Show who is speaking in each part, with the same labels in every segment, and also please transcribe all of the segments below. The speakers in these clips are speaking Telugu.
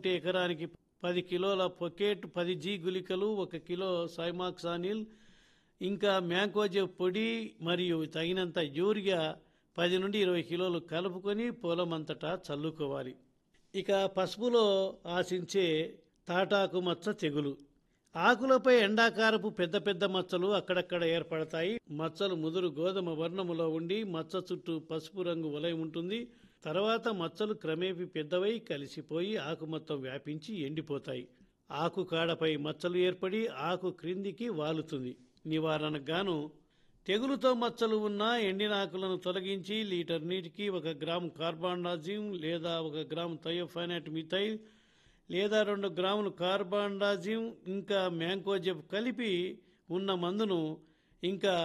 Speaker 1: ఉంటే ఎకరానికి 10 కిలోల పొకేట్, 10 జీ గుళికలు, 1 కిలో సైమాక్సానిల్, ఇంకా మ్యాంకోజెబ్ పొడి మరియు తగినంత యూరియా 10 నుండి 20 కిలోలు కలుపుకొని పొలమంతటా చల్లుకోవాలి. ఇక పసుపులో ఆశించే తాటాకు మచ్చ తెగులు. ఆకులపై ఎండాకారపు పెద్ద పెద్ద మచ్చలు అక్కడక్కడ ఏర్పడతాయి. మచ్చలు ముదురు గోధుమ వర్ణములో ఉండి మచ్చ చుట్టూ పసుపు రంగు వలయం ఉంటుంది. తర్వాత మచ్చలు క్రమేపీ పెద్దవై కలిసిపోయి ఆకు మొత్తం వ్యాపించి ఎండిపోతాయి. ఆకు కాడపై మచ్చలు ఏర్పడి ఆకు క్రిందికి వాలుతుంది. నివారణకు గాను తెగులుతో మచ్చలు ఉన్న ఎండిన ఆకులను తొలగించి లీటర్ నీటికి 1 గ్రాము కార్బాండాజిమ్ లేదా 1 గ్రాము థయోఫైనట్ మిథైల్ లేదా 2 గ్రాములు కార్బాండాజిమ్ ఇంకా మ్యాంకోజెబ్ కలిపి ఉన్న మందును ఇంకా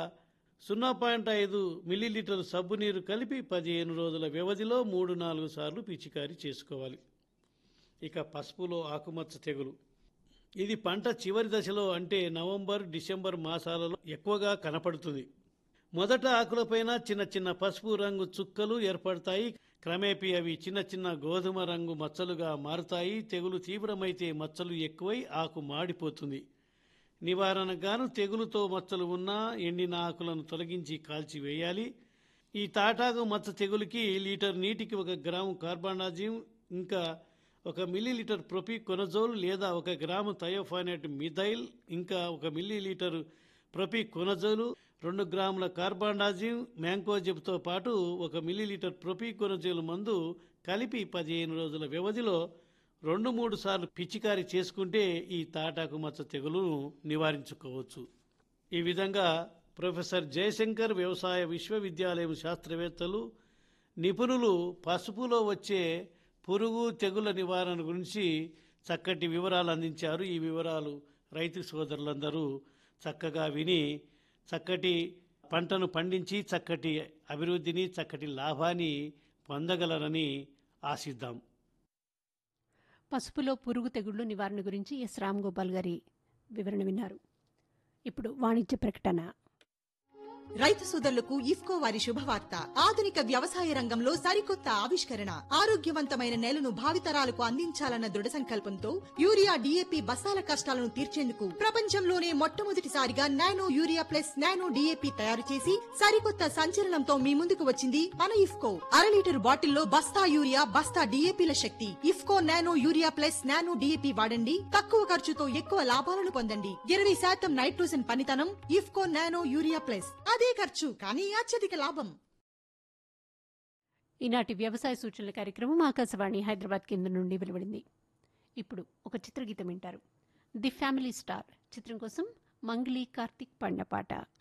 Speaker 1: 0.5 మిల్లీలీటర్ సబ్బు నీరు కలిపి 15 రోజుల వ్యవధిలో 3-4 సార్లు పిచికారీ చేసుకోవాలి. ఇక పసుపులో ఆకుమచ్చ తెగులు. ఇది పంట చివరి దశలో అంటే నవంబర్, డిసెంబర్ మాసాలలో ఎక్కువగా కనపడుతుంది. మొదట ఆకులపైన చిన్న చిన్న పసుపు రంగు చుక్కలు ఏర్పడతాయి. క్రమేపీ అవి చిన్న చిన్న గోధుమ రంగు మచ్చలుగా మారుతాయి. తెగులు తీవ్రమైతే మచ్చలు ఎక్కువై ఆకు మాడిపోతుంది. నివారణకు గాను తెగులుతో మచ్చలు ఉన్న ఎండిన ఆకులను తొలగించి కాల్చివేయాలి. ఈ తాటాకు మచ్చ తెగులుకి లీటర్ నీటికి 1 గ్రాము కార్బాండాజిమ్ ఇంకా 1 మిల్లీలీటర్ ప్రొపికొనజోల్ లేదా 1 గ్రాము థయోఫైనట్ మిథైల్ ఇంకా 1 మిల్లీలీటర్ ప్రొపికొనజోల్, 2 గ్రాముల కార్బాండాజిమ్, మ్యాంకోజెబ్తో పాటు 1 మిల్లీలీటర్ ప్రొపికొనజోల్ మందు కలిపి 15 రోజుల వ్యవధిలో 2-3 సార్లు పిచికారీ చేసుకుంటే ఈ తాటాకు మచ్చ తెగులును నివారించుకోవచ్చు. ఈ విధంగా ప్రొఫెసర్ జయశంకర్ వ్యవసాయ విశ్వవిద్యాలయం శాస్త్రవేత్తలు, నిపుణులు పసుపులో వచ్చే పురుగు తెగుల నివారణ గురించి చక్కటి వివరాలు అందించారు. ఈ వివరాలు రైతు సోదరులందరూ చక్కగా విని చక్కటి పంటను పండించి చక్కటి అభివృద్ధిని, చక్కటి లాభాన్ని పొందగలరని ఆశిద్దాం.
Speaker 2: పసుపులో పురుగు తెగుళ్లు నివారణ గురించి ఎస్ రామ్ గోపాల్ గారి వివరణ విన్నారు. ఇప్పుడు వాణిజ్య ప్రకటన.
Speaker 3: రైతు సోదరులకు ఇఫ్కో వారి శుభవార్త. ఆధునిక వ్యవసాయ రంగంలో సరికొత్త ఆవిష్కరణ. ఆరోగ్యవంతమైన నేలను భావితరాలకు అందించాలన్న దృఢ సంకల్పంతో యూరియా, DAP బస్తాల కష్టాలను తీర్చేందుకు ప్రపంచంలోనే మొట్టమొదటిసారిగా nano urea plus nano DAP తయారు చేసి సరికొత్త సంచలనంతో మీ ముందుకు వచ్చింది మన ఇఫ్కో. 1/2 లీటర్ బాటిల్లో బస్తా యూరియా, బస్తా DAPల శక్తి. IFFCO nano urea plus nano DAP వాడండి. తక్కువ ఖర్చుతో ఎక్కువ లాభాలను పొందండి. 20% నైట్రోజన్ పనితనం. IFFCO nano urea plus. అదే ఖర్చు కానీ అత్యధిక లాభం.
Speaker 2: ఈనాటి వ్యవసాయ సూచనల కార్యక్రమం ఆకాశవాణి హైదరాబాద్ కేంద్రం నుండి వెలువడింది. ఇప్పుడు ఒక చిత్రగీతం వింటారు. ది ఫ్యామిలీ స్టార్ చిత్రం కోసం మంగ్లీ కార్తిక్ పాడిన పాట.